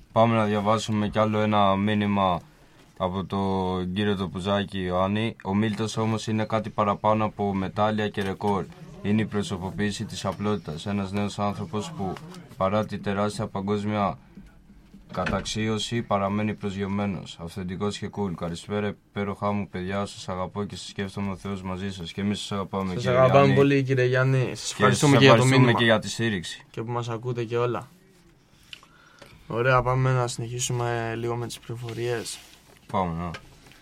Πάμε να διαβάσουμε κι άλλο ένα μήνυμα από τον κύριο Τοπουζάκη Ιωάννη. Ο Μίλτος όμως είναι κάτι παραπάνω από μετάλλια και ρεκόρ. Είναι η προσωποποίηση της απλότητας. Ένας νέος άνθρωπος που παρά τη τεράστια παγκόσμια καταξίωση παραμένει προσγειωμένος, αυθεντικός και cool. Καλησπέρα, υπέροχά μου παιδιά, σας αγαπώ και σας σκέφτομαι ο Θεός μαζί σας. Και εμείς σας αγαπάμε, κύριε Γιάννη. Σας αγαπάμε πολύ, κύριε Γιάννη. Σας ευχαριστούμε και για το μήνυμα και για τη στήριξη. Και που μας ακούτε και όλα. Ωραία, πάμε να συνεχίσουμε λίγο με τις πληροφορίες. Πάμε, ναι.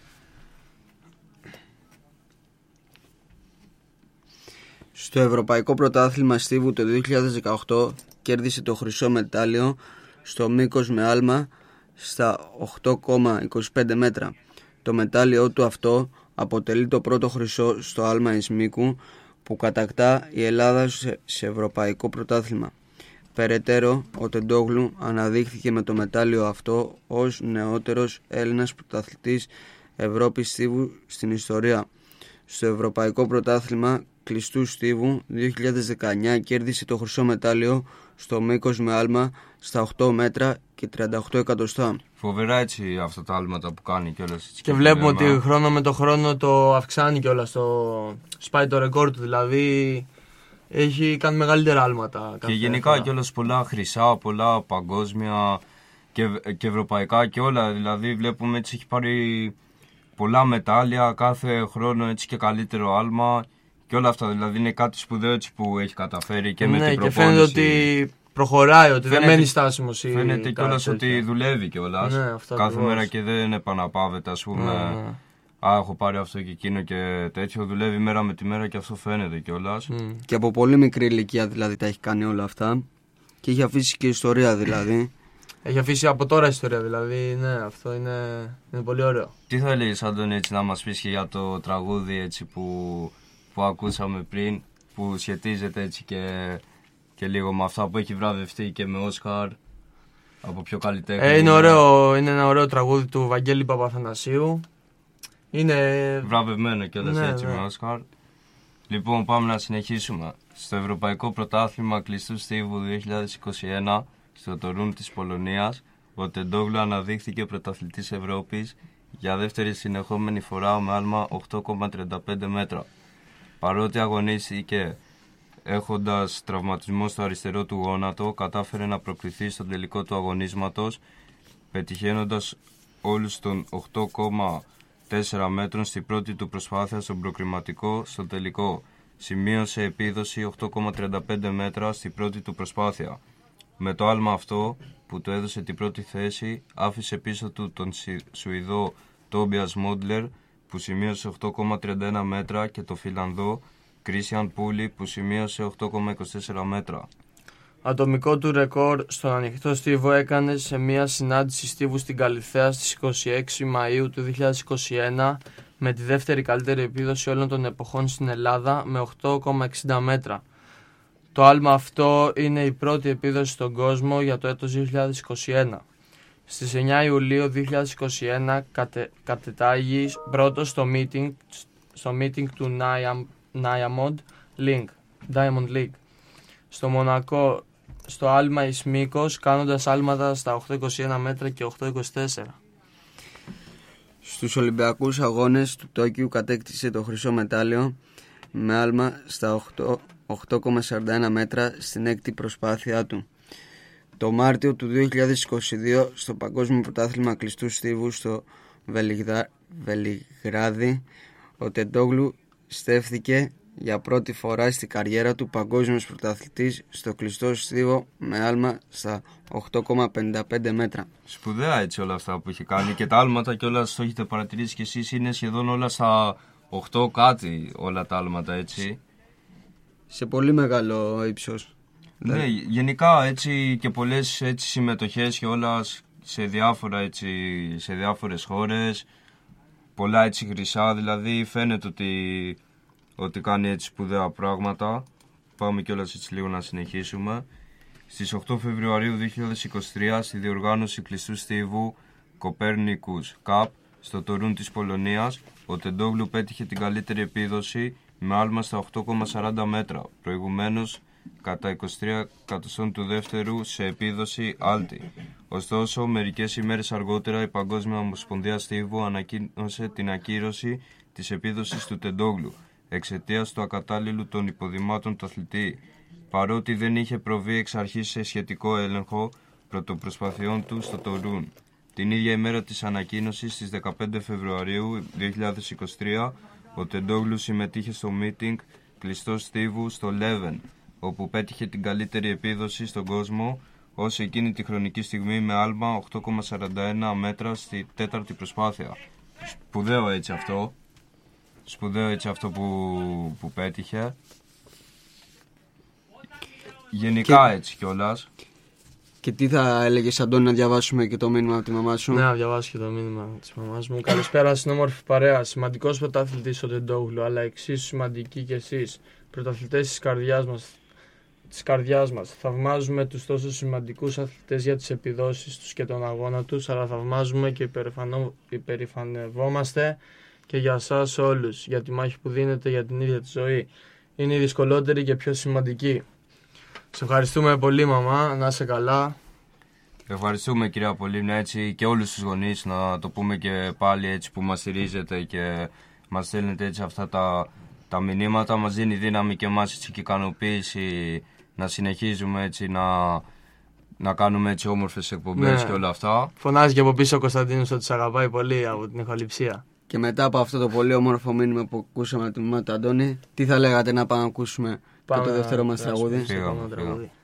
Στο Ευρωπαϊκό Πρωτάθλημα Στίβου το 2018 κέρδισε το χρυσό μετάλλιο στο μήκος με άλμα στα 8,25 μέτρα. Το μετάλλιο του αυτό αποτελεί το πρώτο χρυσό στο άλμα εις μήκου που κατακτά η Ελλάδα σε Ευρωπαϊκό Πρωτάθλημα. Περαιτέρω, ο Τεντόγλου αναδείχθηκε με το μετάλλιο αυτό ως νεότερος Έλληνας πρωταθλητής Ευρώπης στίβου στην ιστορία. Στο Ευρωπαϊκό Πρωτάθλημα Κλειστού Στίβου 2019 κέρδισε το χρυσό μετάλλιο στο μήκος με άλμα στα 8 μέτρα και 38 εκατοστά. Φοβερά έτσι αυτά τα άλματα που κάνει κιόλας. Και βλέπουμε ότι χρόνο με το χρόνο το αυξάνει κιόλας, σπάει το ρεκόρ του, δηλαδή έχει κάνει μεγαλύτερα άλματα. Και γενικά κιόλας πολλά χρυσά, πολλά παγκόσμια και ευρωπαϊκά και όλα, δηλαδή βλέπουμε έτσι έχει πάρει πολλά μετάλλια κάθε χρόνο, έτσι και καλύτερο άλμα. Και όλα αυτά, δηλαδή είναι κάτι σπουδαίο έτσι που έχει καταφέρει και με την προπόνηση. Και φαίνεται ότι προχωράει, ότι δεν μένει στάσιμος. Φαίνεται κιόλας ότι δουλεύει κιόλας. Κάθε μέρα και δεν επαναπαύεται, ας πούμε. Έχω πάρει αυτό και εκείνο και τέτοιο. Δουλεύει μέρα με τη μέρα και αυτό φαίνεται κιόλας. Και από πολύ μικρή ηλικία δηλαδή τα έχει κάνει όλα αυτά. Και έχει αφήσει και ιστορία δηλαδή. Έχει αφήσει από τώρα ιστορία δηλαδή. Ναι, αυτό είναι πολύ ωραίο. Τι θα έλεγες, Αντώνη, έτσι να μας πεις και για το τραγούδι έτσι που ακούσαμε πριν, που σχετίζεται έτσι και λίγο με αυτά που έχει βραβευτεί και με Όσκαρ από πιο καλλιτέχνη. Είναι ένα ωραίο τραγούδι του Βαγγέλη Παπαθανασίου. Είναι βραβευμένο κιόλας έτσι με Όσκαρ. Λοιπόν, πάμε να συνεχίσουμε. Στο Ευρωπαϊκό Πρωτάθλημα Κλειστού Στίβου 2021 στο Τορούν της Πολωνίας, ο Τεντόγλου αναδείχθηκε πρωταθλητής Ευρώπης για δεύτερη συνεχόμενη φορά με άλμα 8,35 μέτρα. Παρότι αγωνίστηκε έχοντας τραυματισμό στο αριστερό του γόνατο, κατάφερε να προκριθεί στο τελικό του αγωνίσματος, πετυχαίνοντας όλους των 8,4 μέτρων στην πρώτη του προσπάθεια στον προκριματικό στο τελικό. Σημείωσε επίδοση 8,35 μέτρα στην πρώτη του προσπάθεια. Με το άλμα αυτό που του έδωσε την πρώτη θέση, άφησε πίσω του τον Σουηδό Τόμπιας Μόντλερ που σημείωσε 8,31 μέτρα και το Φιλανδό Κρίσιαν Πούλι που σημείωσε 8,24 μέτρα. Ατομικό του ρεκόρ στον ανοιχτό στίβο έκανε σε μια συνάντηση στίβου στην Καλιθέα στις 26 Μαΐου του 2021 με τη δεύτερη καλύτερη επίδοση όλων των εποχών στην Ελλάδα με 8,60 μέτρα. Το άλμα αυτό είναι η πρώτη επίδοση στον κόσμο για το έτος 2021. Στις 9 Ιουλίου 2021 κατετάγει πρώτος στο meeting του Diamond League στο Μονακό στο άλμα εις μήκος, κάνοντας άλματα στα 8,21 μέτρα και 8,24. Στους Ολυμπιακούς Αγώνες του Τόκιου κατέκτησε το χρυσό μετάλλιο με άλμα στα 8,41 μέτρα στην έκτη προσπάθειά του. Το Μάρτιο του 2022 στο Παγκόσμιο Πρωτάθλημα Κλειστού Στίβου στο Βελιγράδι, ο Τεντόγλου στέφθηκε για πρώτη φορά στην καριέρα του παγκόσμιος πρωταθλητής στο κλειστό στίβο με άλμα στα 8,55 μέτρα. Σπουδαία έτσι όλα αυτά που έχει κάνει και τα άλματα και όλα, το έχετε παρατηρήσει κι εσείς, είναι σχεδόν όλα στα 8 κάτι όλα τα άλματα έτσι. Σε πολύ μεγάλο ύψος. Ναι, γενικά έτσι και πολλές έτσι συμμετοχές και όλα σε διάφορες χώρες, πολλά έτσι χρυσά, δηλαδή φαίνεται ότι κάνει έτσι σπουδαία πράγματα. Πάμε κιόλας έτσι λίγο να συνεχίσουμε. Στις 8 Φεβρουαρίου 2023 στη διοργάνωση κλειστού στίβου Copernicus Cup στο Τορούν της Πολωνίας, ο Τεντόγλου πέτυχε την καλύτερη επίδοση με άλμα στα 8,40 μέτρα, προηγουμένως κατά 23 εκατοστών του δεύτερου σε επίδοση άλτη. Ωστόσο, μερικές ημέρες αργότερα η Παγκόσμια Ομοσπονδία Στίβου ανακοίνωσε την ακύρωση της επίδοσης του Τεντόγλου εξαιτίας του ακατάλληλου των υποδημάτων του αθλητή, παρότι δεν είχε προβεί εξ αρχής σε σχετικό έλεγχο πρωτοπροσπαθειών του στο Τορούν. Την ίδια ημέρα της ανακοίνωσης, στις 15 Φεβρουαρίου 2023, ο Τεντόγλου συμμετείχε στο μίτινγκ κλειστό στίβου στο Λέβεν, όπου πέτυχε την καλύτερη επίδοση στον κόσμο ως εκείνη τη χρονική στιγμή με άλμα 8,41 μέτρα στη τέταρτη προσπάθεια. Σπουδαίο έτσι αυτό που πέτυχε. Γενικά έτσι κιόλας. Και τι θα έλεγες, Αντώνη, να διαβάσουμε και το μήνυμα από τη μαμά σου? Ναι, να διαβάσω και το μήνυμα της μαμάς μου. Καλησπέρα στην όμορφη παρέα. Σημαντικός πρωταθλητής ο Τεντόγλου, αλλά εξίσου σημαντικοί κι εσείς. Πρωταθλητές της καρδιάς μας. Θαυμάζουμε τους τόσο σημαντικούς αθλητές για τις επιδόσεις τους και τον αγώνα τους, αλλά θαυμάζουμε και υπερηφανευόμαστε και για εσάς όλους, για τη μάχη που δίνετε για την ίδια τη ζωή. Είναι η δυσκολότερη και πιο σημαντική. Σε ευχαριστούμε πολύ, μαμά, να είσαι καλά. Ευχαριστούμε, κυρία Πολύμνα, έτσι και όλους τους γονείς, να το πούμε και πάλι, έτσι που μας στηρίζετε και μας στέλνετε έτσι αυτά τα μηνύματα. Μας δίνει δύναμη και εμάς έτσι και ικανοποίηση να συνεχίζουμε έτσι να κάνουμε έτσι όμορφες εκπομπές, ναι, και όλα αυτά. Φωνάζει και από πίσω ο Κωνσταντίνος ότι σε αγαπάει πολύ από την ηχοληψία. Και μετά από αυτό το πολύ όμορφο μήνυμα που ακούσαμε από τη μαμά του Αντώνη, τι θα λέγατε να πάμε να ακούσουμε και το δεύτερο μας τραγούδι? Φύγαμε.